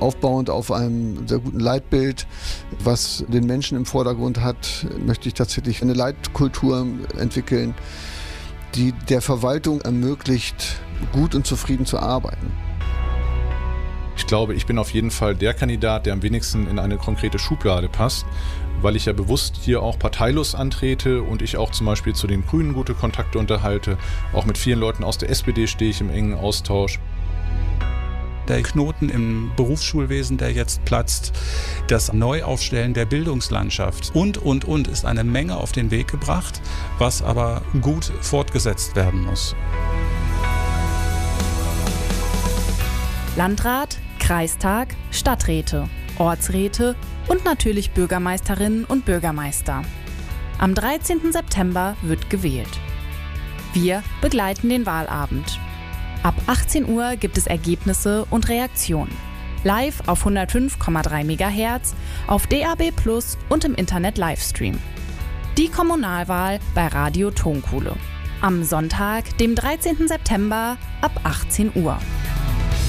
Aufbauend auf einem sehr guten Leitbild, was den Menschen im Vordergrund hat, möchte ich tatsächlich eine Leitkultur entwickeln, die der Verwaltung ermöglicht, gut und zufrieden zu arbeiten. Ich glaube, ich bin auf jeden Fall der Kandidat, der am wenigsten in eine konkrete Schublade passt, weil ich ja bewusst hier auch parteilos antrete und ich auch zum Beispiel zu den Grünen gute Kontakte unterhalte. Auch mit vielen Leuten aus der SPD stehe ich im engen Austausch. Der Knoten im Berufsschulwesen, der jetzt platzt, das Neuaufstellen der Bildungslandschaft und ist eine Menge auf den Weg gebracht, was aber gut fortgesetzt werden muss. Landrat, Kreistag, Stadträte, Ortsräte und natürlich Bürgermeisterinnen und Bürgermeister. Am 13. September wird gewählt. Wir begleiten den Wahlabend. Ab 18 Uhr gibt es Ergebnisse und Reaktionen. Live auf 105,3 MHz, auf DAB+ und im Internet Livestream. Die Kommunalwahl bei Radio Tonkuhle. Am Sonntag, dem 13. September ab 18 Uhr.